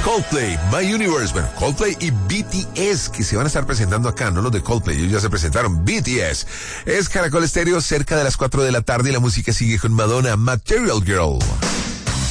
Coldplay, My Universe. Bueno, Coldplay y BTS, que se van a estar presentando acá, no los de Coldplay, ellos ya se presentaron. BTS. Es Caracol Estéreo, cerca de las 4 de la tarde, y la música sigue con Madonna, Material Girl.